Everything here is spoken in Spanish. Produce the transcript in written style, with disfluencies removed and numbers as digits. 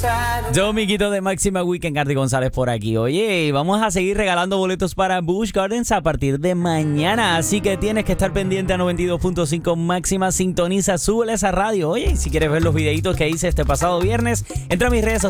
Yo, Miquito de Máxima Weekend, Cardi González por aquí. Oye, vamos a seguir regalando boletos para Busch Gardens a partir de mañana. Así que tienes que estar pendiente a 92.5 Máxima. Sintoniza, súbele esa radio. Oye, si quieres ver los videitos que hice este pasado viernes, entra a mis redes sociales.